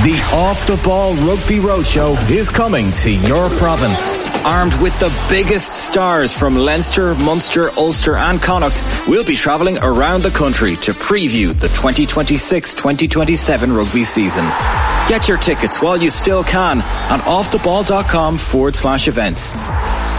The Off the Ball Rugby Roadshow is coming to your province. Armed with the biggest stars from Leinster, Munster, Ulster and Connacht, we'll be travelling around the country to preview the 2026-2027 rugby season. Get your tickets while you still can at offtheball.com/events.